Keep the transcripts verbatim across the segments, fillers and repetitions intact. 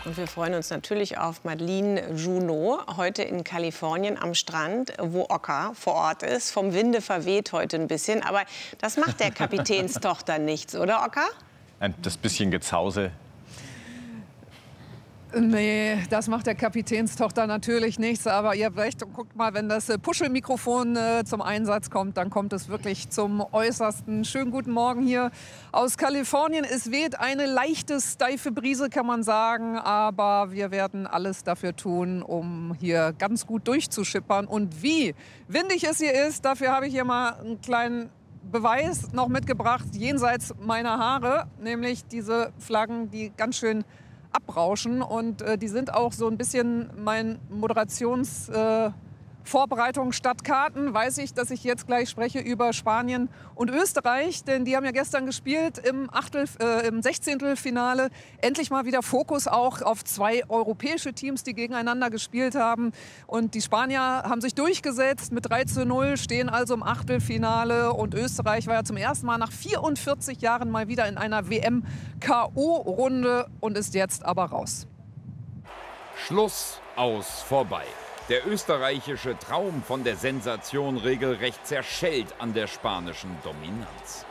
Und wir freuen uns natürlich auf Madeleine Junot, heute in Kalifornien am Strand, wo Ocker vor Ort ist. Vom Winde verweht heute ein bisschen, aber das macht der Kapitänstochter nichts, oder Ocker? Das bisschen Gezause. Nee, das macht der Kapitänstochter natürlich nichts. Aber ihr habt recht, guckt mal, wenn das Puschelmikrofon äh, zum Einsatz kommt, dann kommt es wirklich zum Äußersten. Schönen guten Morgen hier aus Kalifornien. Es weht eine leichte, steife Brise, kann man sagen. Aber wir werden alles dafür tun, um hier ganz gut durchzuschippern. Und wie windig es hier ist, dafür habe ich hier mal einen kleinen Beweis noch mitgebracht, jenseits meiner Haare. Nämlich diese Flaggen, die ganz schön abrauschen, und äh, die sind auch so ein bisschen mein Moderations äh, Vorbereitung statt Karten. Weiß ich, dass ich jetzt gleich spreche über Spanien und Österreich, denn die haben ja gestern gespielt im Achtel, äh, im Sechzehntelfinale. Endlich mal wieder Fokus auch auf zwei europäische Teams, die gegeneinander gespielt haben. Und die Spanier haben sich durchgesetzt mit drei zu null, stehen also im Achtelfinale. Und Österreich war ja zum ersten Mal nach vierundvierzig Jahren mal wieder in einer W M-K O-Runde und ist jetzt aber raus. Schluss, aus, vorbei. Der österreichische Traum von der Sensation regelrecht zerschellt an der spanischen Dominanz.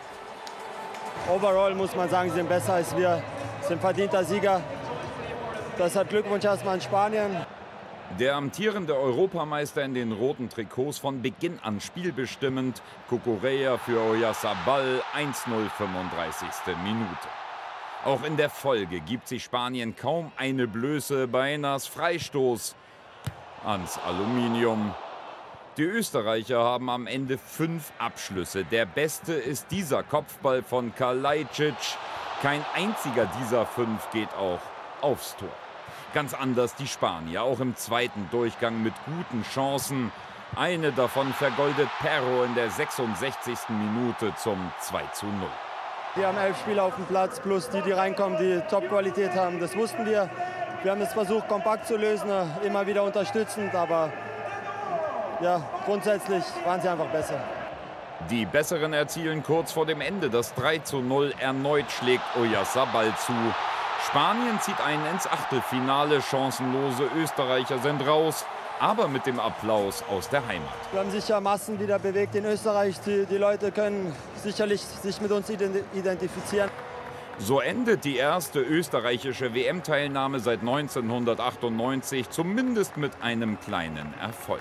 Overall muss man sagen, sie sind besser als wir, sind verdienter Sieger. Das hat Glückwunsch erstmal an Spanien. Der amtierende Europameister in den roten Trikots von Beginn an spielbestimmend. Cucurella für Oyarzabal, eins null, fünfunddreißigste Minute. Auch in der Folge gibt sich Spanien kaum eine Blöße bei Nas Freistoß ans Aluminium. Die Österreicher haben am Ende fünf Abschlüsse. Der beste ist dieser Kopfball von Kalajdzic. Kein einziger dieser fünf geht auch aufs Tor. Ganz anders die Spanier, auch im zweiten Durchgang mit guten Chancen. Eine davon vergoldet Perro in der sechsundsechzigsten Minute zum zwei zu null. Wir haben elf Spieler auf dem Platz, plus die, die reinkommen, die Top-Qualität haben. Das wussten wir. Wir haben es versucht, kompakt zu lösen, immer wieder unterstützend, aber ja, grundsätzlich waren sie einfach besser. Die Besseren erzielen kurz vor dem Ende das drei zu null. Erneut schlägt Oyarzabal zu. Spanien zieht ein ins Achtelfinale. Chancenlose Österreicher sind raus, aber mit dem Applaus aus der Heimat. Wir haben sicher Massen wieder bewegt in Österreich. Die, die Leute können sicherlich sich mit uns identifizieren. So endet die erste österreichische W M-Teilnahme seit neunzehnhundertachtundneunzig, zumindest mit einem kleinen Erfolg.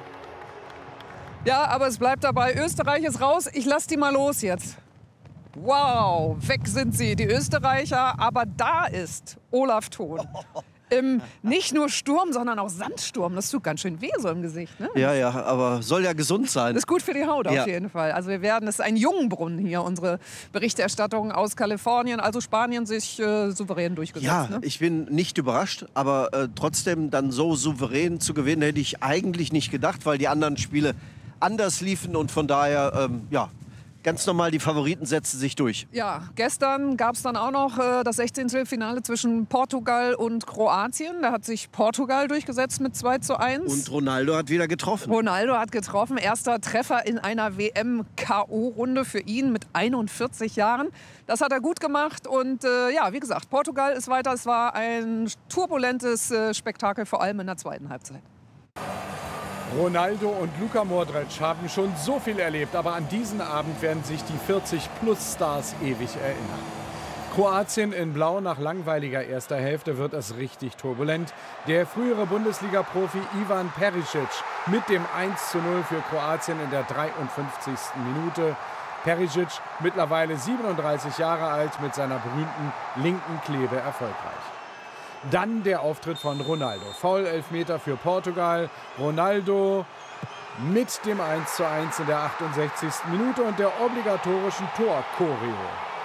Ja, aber es bleibt dabei, Österreich ist raus. Ich lasse die mal los jetzt. Wow, weg sind sie, die Österreicher. Aber da ist Olaf Thon. Im nicht nur Sturm, sondern auch Sandsturm. Das tut ganz schön weh so im Gesicht. Ne? Ja, ja, aber soll ja gesund sein. Das ist gut für die Haut ja. auf jeden Fall. Also wir werden, es ist ein Jungbrunnen hier, unsere Berichterstattung aus Kalifornien. Also Spanien sich äh, souverän durchgesetzt. Ja, ne? Ich bin nicht überrascht, aber äh, trotzdem dann so souverän zu gewinnen, hätte ich eigentlich nicht gedacht, weil die anderen Spiele anders liefen und von daher, ähm, ja, ganz normal, die Favoriten setzen sich durch. Ja, gestern gab es dann auch noch äh, das Sechzehntelfinale zwischen Portugal und Kroatien. Da hat sich Portugal durchgesetzt mit zwei zu eins. Und Ronaldo hat wieder getroffen. Ronaldo hat getroffen. Erster Treffer in einer W M-K O-Runde für ihn mit einundvierzig Jahren. Das hat er gut gemacht. Und äh, ja, wie gesagt, Portugal ist weiter. Es war ein turbulentes äh, Spektakel, vor allem in der zweiten Halbzeit. Ronaldo und Luka Modric haben schon so viel erlebt, aber an diesen Abend werden sich die vierzig-plus-Stars ewig erinnern. Kroatien in Blau nach langweiliger erster Hälfte wird es richtig turbulent. Der frühere Bundesliga-Profi Ivan Perisic mit dem eins zu null für Kroatien in der dreiundfünfzigsten Minute. Perisic, mittlerweile siebenunddreißig Jahre alt, mit seiner berühmten linken Klebe erfolgreich. Dann der Auftritt von Ronaldo. Foul-Elfmeter für Portugal. Ronaldo mit dem eins zu eins in der achtundsechzigsten Minute und der obligatorischen Tor-Choreo.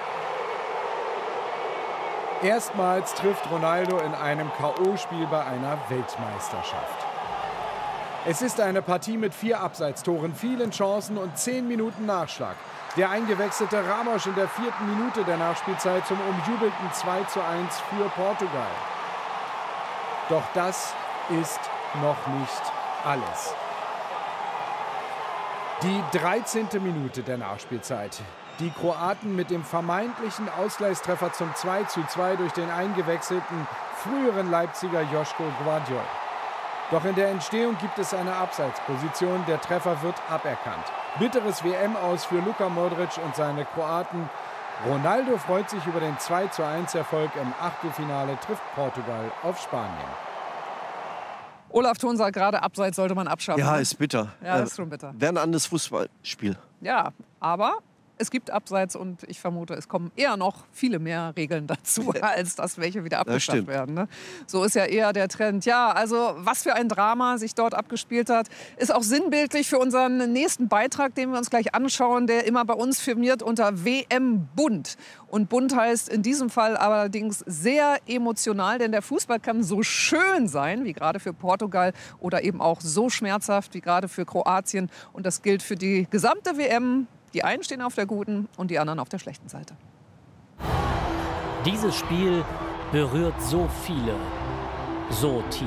Erstmals trifft Ronaldo in einem K O-Spiel bei einer Weltmeisterschaft. Es ist eine Partie mit vier Abseitstoren, vielen Chancen und zehn Minuten Nachschlag. Der eingewechselte Ramos in der vierten Minute der Nachspielzeit zum umjubelten zwei zu eins für Portugal. Doch das ist noch nicht alles. Die dreizehnte Minute der Nachspielzeit. Die Kroaten mit dem vermeintlichen Ausgleichstreffer zum zwei zu zwei durch den eingewechselten früheren Leipziger Joško Gvardiol. Doch in der Entstehung gibt es eine Abseitsposition. Der Treffer wird aberkannt. Bitteres W M-Aus für Luka Modric und seine Kroaten. Ronaldo freut sich über den zwei zu eins Erfolg im Achtelfinale, trifft Portugal auf Spanien. Olaf Thon sagt gerade, Abseits sollte man abschaffen. Ja, ne? ist bitter. Ja, das ist schon bitter. Wäre ein anderes Fußballspiel. Ja, aber es gibt Abseits und ich vermute, es kommen eher noch viele mehr Regeln dazu, als dass welche wieder abgeschafft werden. Ne? So ist ja eher der Trend. Ja, also was für ein Drama sich dort abgespielt hat, ist auch sinnbildlich für unseren nächsten Beitrag, den wir uns gleich anschauen, der immer bei uns firmiert unter W M Bunt. Und bunt heißt in diesem Fall allerdings sehr emotional, denn der Fußball kann so schön sein, wie gerade für Portugal, oder eben auch so schmerzhaft, wie gerade für Kroatien. Und das gilt für die gesamte W M. Die einen stehen auf der guten und die anderen auf der schlechten Seite. Dieses Spiel berührt so viele, so tief.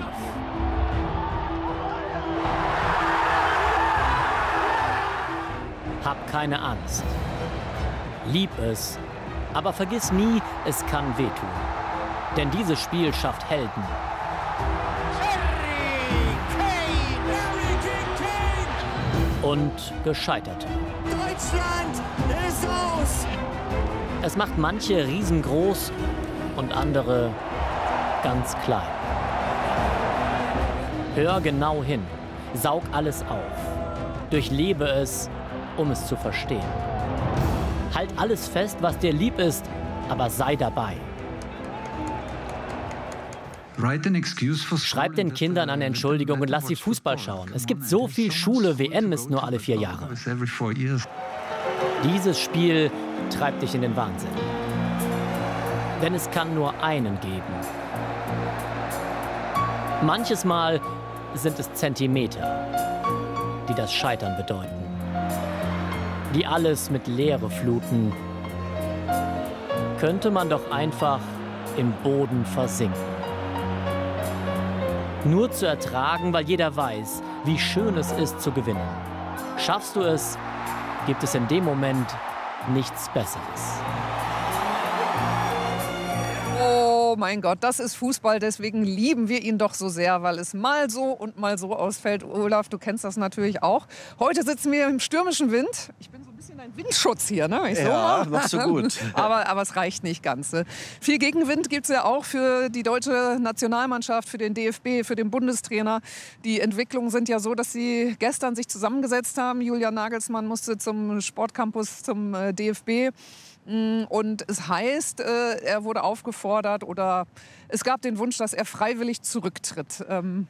Hab keine Angst. Lieb es, aber vergiss nie, es kann wehtun. Denn dieses Spiel schafft Helden. Und Gescheiterte. Deutschland ist aus! Es macht manche riesengroß und andere ganz klein. Hör genau hin, saug alles auf, durchlebe es, um es zu verstehen. Halt alles fest, was dir lieb ist, aber sei dabei. Schreib den Kindern eine Entschuldigung und lass sie Fußball schauen. Es gibt so viel Schule, W M ist nur alle vier Jahre. Dieses Spiel treibt dich in den Wahnsinn. Denn es kann nur einen geben. Manches Mal sind es Zentimeter, die das Scheitern bedeuten. Die alles mit Leere fluten. Könnte man doch einfach im Boden versinken. Nur zu ertragen, weil jeder weiß, wie schön es ist zu gewinnen. Schaffst du es, gibt es in dem Moment nichts Besseres. Oh mein Gott, das ist Fußball, deswegen lieben wir ihn doch so sehr, weil es mal so und mal so ausfällt. Olaf, du kennst das natürlich auch. Heute sitzen wir im stürmischen Wind. Ich bin so ein bisschen ein Windschutz hier, ne? Ich ja, so machst du gut. aber, aber es reicht nicht ganz. Ne? Viel Gegenwind gibt es ja auch für die deutsche Nationalmannschaft, für den D F B, für den Bundestrainer. Die Entwicklungen sind ja so, dass sie gestern sich zusammengesetzt haben. Julian Nagelsmann musste zum Sportcampus, zum D F B. Und es heißt, er wurde aufgefordert oder es gab den Wunsch, dass er freiwillig zurücktritt.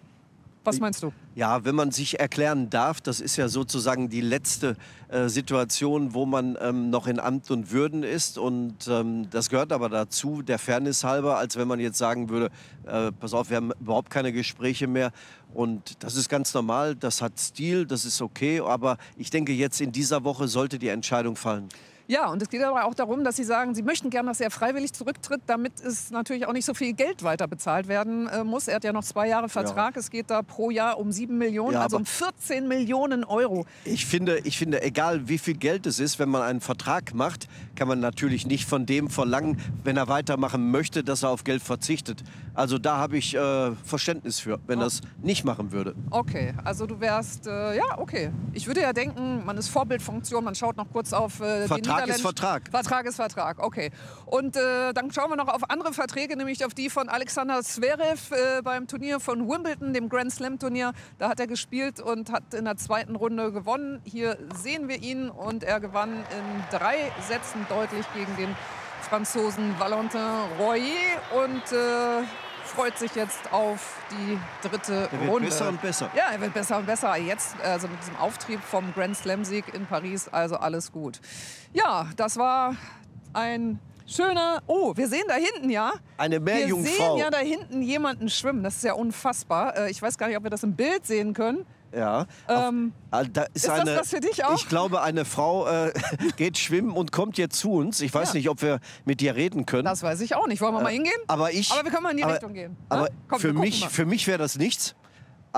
Was meinst du? Ja, wenn man sich erklären darf, das ist ja sozusagen die letzte äh, Situation, wo man ähm, noch in Amt und Würden ist. Und ähm, das gehört aber dazu, der Fairness halber, als wenn man jetzt sagen würde, äh, pass auf, wir haben überhaupt keine Gespräche mehr. Und das ist ganz normal, das hat Stil, das ist okay. Aber ich denke, jetzt in dieser Woche sollte die Entscheidung fallen. Ja, und es geht aber auch darum, dass Sie sagen, Sie möchten gerne, dass er freiwillig zurücktritt, damit es natürlich auch nicht so viel Geld weiter bezahlt werden äh, muss. Er hat ja noch zwei Jahre Vertrag. Ja. Es geht da pro Jahr um sieben Millionen, ja, also um vierzehn Millionen Euro. Ich finde, ich finde, egal wie viel Geld es ist, wenn man einen Vertrag macht, kann man natürlich nicht von dem verlangen, wenn er weitermachen möchte, dass er auf Geld verzichtet. Also da habe ich äh, Verständnis für, wenn oh. er es nicht machen würde. Okay, also du wärst, äh, ja, okay. Ich würde ja denken, man ist Vorbildfunktion, man schaut noch kurz auf äh, Vertrag die ist Vertrag. Vertrag ist Vertrag, okay. Und äh, dann schauen wir noch auf andere Verträge, nämlich auf die von Alexander Zverev äh, beim Turnier von Wimbledon, dem Grand Slam Turnier. Da hat er gespielt und hat in der zweiten Runde gewonnen. Hier sehen wir ihn und er gewann in drei Sätzen deutlich gegen den Franzosen Valentin Royer und äh, freut sich jetzt auf die dritte er wird Runde. Besser und besser. Ja, er wird besser und besser. Jetzt, also mit diesem Auftrieb vom Grand Slam-Sieg in Paris, also alles gut. Ja, das war ein schöner... Oh, wir sehen da hinten, ja? Eine Meerjungfrau. Wir sehen ja da hinten jemanden schwimmen. Das ist ja unfassbar. Ich weiß gar nicht, ob wir das im Bild sehen können. Ja. Ähm, Auf, da ist ist eine, das was für dich auch? Ich glaube, eine Frau äh, geht schwimmen und kommt jetzt zu uns. Ich weiß ja. nicht, ob wir mit ihr reden können. Das weiß ich auch nicht. Wollen wir mal hingehen? Aber, ich, aber wir können mal in die aber, Richtung gehen. Aber Komm, für, mich, für mich wäre das nichts.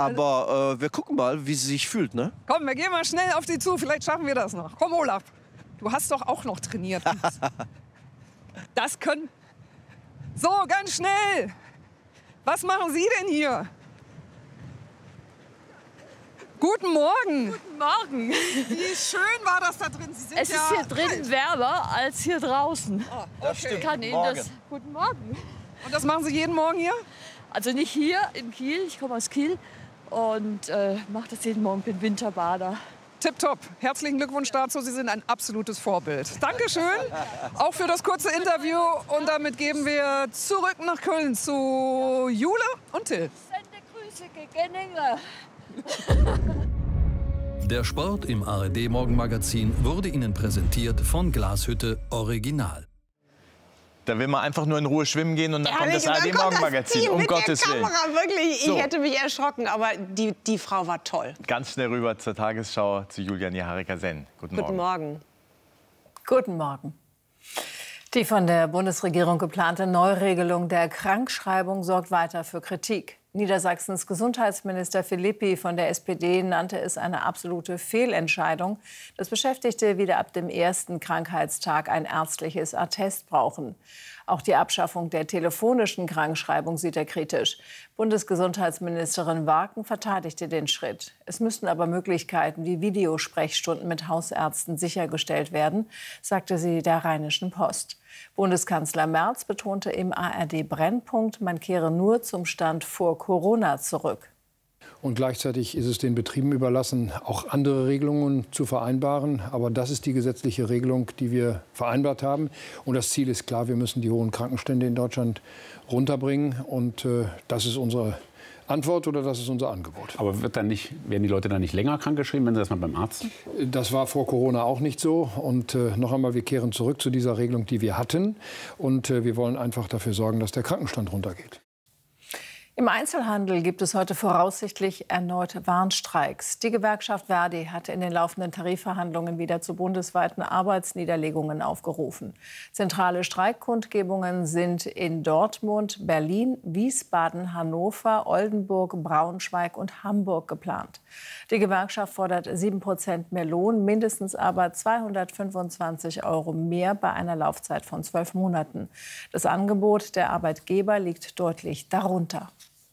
Aber äh, wir gucken mal, wie sie sich fühlt. Ne? Komm, wir gehen mal schnell auf sie zu. Vielleicht schaffen wir das noch. Komm, Olaf. Du hast doch auch noch trainiert. Das können... So, ganz schnell. Was machen Sie denn hier? Guten Morgen. Guten Morgen. Wie schön war das da drin? Sie sind es ja ist hier drin kalt. wärmer als hier draußen. Oh, Das okay. stimmt. Ich kann Ihnen Morgen. das... Guten Morgen. Und das machen Sie jeden Morgen hier? Also nicht hier in Kiel, ich komme aus Kiel und äh, mache das jeden Morgen, bin Winterbader. Tipptopp. Herzlichen Glückwunsch dazu. Sie sind ein absolutes Vorbild. Dankeschön. Auch für das kurze Interview. Und damit geben wir zurück nach Köln zu Jule und Till. Sende Grüße gegen England. Der Sport im A R D-Morgenmagazin wurde Ihnen präsentiert von Glashütte Original. Da will man einfach nur in Ruhe schwimmen gehen und dann kommt das A R D-Morgenmagazin. Um Gottes Willen. Wirklich, So. ich hätte mich erschrocken, aber die, die Frau war toll. Ganz schnell rüber zur Tagesschau zu Julia Niharika-Senn. Guten Morgen. Guten Morgen. Guten Morgen. Die von der Bundesregierung geplante Neuregelung der Krankschreibung sorgt weiter für Kritik. Niedersachsens Gesundheitsminister Philippi von der S P D nannte es eine absolute Fehlentscheidung, dass Beschäftigte wieder ab dem ersten Krankheitstag ein ärztliches Attest brauchen. Auch die Abschaffung der telefonischen Krankschreibung sieht er kritisch. Bundesgesundheitsministerin Waken verteidigte den Schritt. Es müssten aber Möglichkeiten wie Videosprechstunden mit Hausärzten sichergestellt werden, sagte sie der Rheinischen Post. Bundeskanzler Merz betonte im A R D-Brennpunkt, man kehre nur zum Stand vor Corona zurück. Und gleichzeitig ist es den Betrieben überlassen, auch andere Regelungen zu vereinbaren. Aber das ist die gesetzliche Regelung, die wir vereinbart haben. Und das Ziel ist klar, wir müssen die hohen Krankenstände in Deutschland runterbringen. Und äh, das ist unsere Antwort oder das ist unser Angebot. Aber wird dann nicht, werden die Leute dann nicht länger krankgeschrieben, wenn sie das mal beim Arzt? Das war vor Corona auch nicht so. Und äh, noch einmal, wir kehren zurück zu dieser Regelung, die wir hatten. Und äh, wir wollen einfach dafür sorgen, dass der Krankenstand runtergeht. Im Einzelhandel gibt es heute voraussichtlich erneut Warnstreiks. Die Gewerkschaft Verdi hat in den laufenden Tarifverhandlungen wieder zu bundesweiten Arbeitsniederlegungen aufgerufen. Zentrale Streikkundgebungen sind in Dortmund, Berlin, Wiesbaden, Hannover, Oldenburg, Braunschweig und Hamburg geplant. Die Gewerkschaft fordert sieben Prozent mehr Lohn, mindestens aber zweihundertfünfundzwanzig Euro mehr bei einer Laufzeit von zwölf Monaten. Das Angebot der Arbeitgeber liegt deutlich darunter.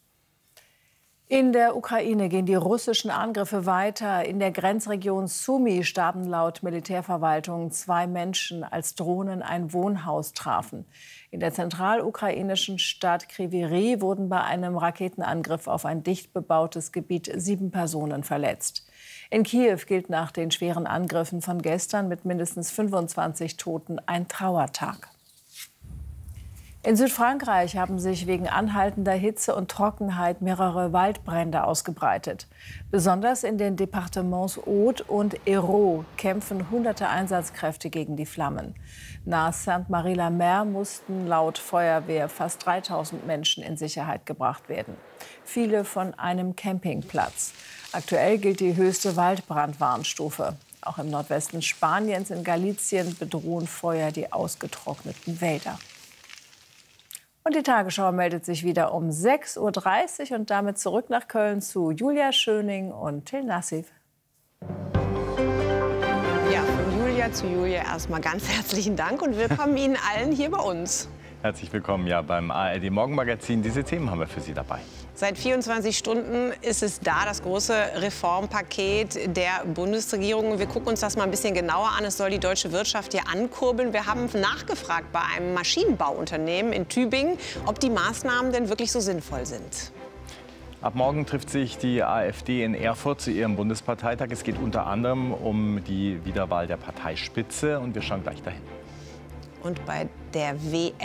In der Ukraine gehen die russischen Angriffe weiter. In der Grenzregion Sumy starben laut Militärverwaltung zwei Menschen, als Drohnen ein Wohnhaus trafen. In der zentralukrainischen Stadt Kryvyi wurden bei einem Raketenangriff auf ein dicht bebautes Gebiet sieben Personen verletzt. In Kiew gilt nach den schweren Angriffen von gestern mit mindestens fünfundzwanzig Toten ein Trauertag. In Südfrankreich haben sich wegen anhaltender Hitze und Trockenheit mehrere Waldbrände ausgebreitet. Besonders in den Departements Aude und Hérault kämpfen hunderte Einsatzkräfte gegen die Flammen. Nahe Sainte-Marie-la-Mer mussten laut Feuerwehr fast dreitausend Menschen in Sicherheit gebracht werden. Viele von einem Campingplatz. Aktuell gilt die höchste Waldbrandwarnstufe. Auch im Nordwesten Spaniens, in Galicien, bedrohen Feuer die ausgetrockneten Wälder. Und die Tagesschau meldet sich wieder um sechs Uhr dreißig und damit zurück nach Köln zu Julia Schöning und Till Nassif. Ja, von Julia zu Julia erstmal ganz herzlichen Dank und willkommen Ihnen allen hier bei uns. Herzlich willkommen ja, beim A R D-Morgenmagazin. Diese Themen haben wir für Sie dabei. Seit vierundzwanzig Stunden ist es da, das große Reformpaket der Bundesregierung. Wir gucken uns das mal ein bisschen genauer an. Es soll die deutsche Wirtschaft hier ankurbeln. Wir haben nachgefragt bei einem Maschinenbauunternehmen in Tübingen, ob die Maßnahmen denn wirklich so sinnvoll sind. Ab morgen trifft sich die AfD in Erfurt zu ihrem Bundesparteitag. Es geht unter anderem um die Wiederwahl der Parteispitze und wir schauen gleich dahin. Und bei der W